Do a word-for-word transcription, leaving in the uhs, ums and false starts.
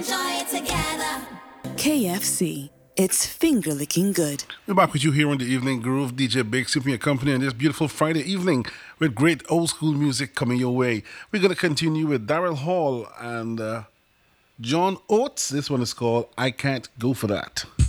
K F C. It's finger licking good. We're back with you here on the Evening Groove. D J Big keeping you company on this beautiful Friday evening with great old school music coming your way. We're going to continue with Daryl Hall and uh, John Oates. This one is called I Can't Go For That.